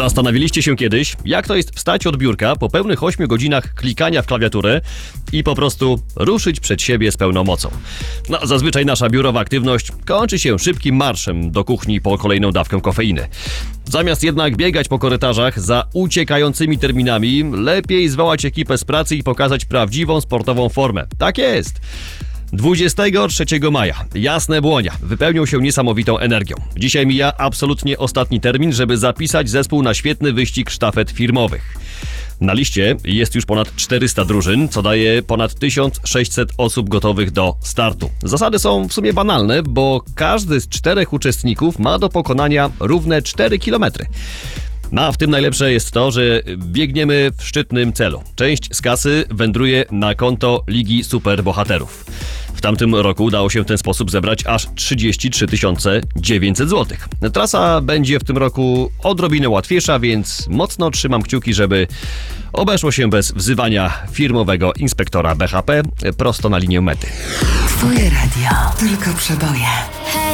Zastanawialiście się kiedyś, jak to jest wstać od biurka po pełnych 8 godzinach klikania w klawiaturę i po prostu ruszyć przed siebie z pełną mocą? Zazwyczaj nasza biurowa aktywność kończy się szybkim marszem do kuchni po kolejną dawkę kofeiny. Zamiast jednak biegać po korytarzach za uciekającymi terminami, lepiej zwołać ekipę z pracy i pokazać prawdziwą sportową formę. Tak jest! 23 maja Jasne Błonia wypełnią się niesamowitą energią. Dzisiaj mija absolutnie ostatni termin, żeby zapisać zespół na świetny wyścig sztafet firmowych. Na liście jest już ponad 400 drużyn, co daje ponad 1600 osób gotowych do startu. Zasady są w sumie banalne, bo każdy z 4 uczestników ma do pokonania równe 4 km. A w tym najlepsze jest to, że biegniemy w szczytnym celu. Część z kasy wędruje na konto Ligi Superbohaterów. W tamtym roku udało się w ten sposób zebrać aż 33 900 zł. Trasa będzie w tym roku odrobinę łatwiejsza, więc mocno trzymam kciuki, żeby obeszło się bez wzywania firmowego inspektora BHP prosto na linię mety. Twoje radio, tylko przeboje.